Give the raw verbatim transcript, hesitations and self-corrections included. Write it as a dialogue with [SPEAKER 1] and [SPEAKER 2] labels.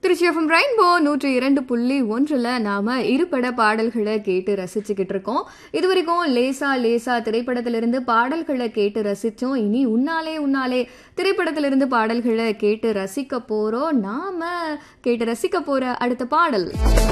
[SPEAKER 1] Trichy FM rainbow நூற்றி இரண்டு புள்ளி ஒன்றில் நாம் இருபட பாடல்களை கேட்டு ரசிச்சுக்கிட்டு இருக்கோம். இது வரைக்கும் லேசா லேசா திரைப்படத்திலிருந்து பாடல்களை கேட்டு ரசித்தோம். இனி உன்னாலே உன்னாலே திரைப்படத்திலிருந்து பாடல்களை கேட்டு ரசிக்க போகிறோம். நாம் கேட்டு ரசிக்க போகிற அடுத்த பாடல்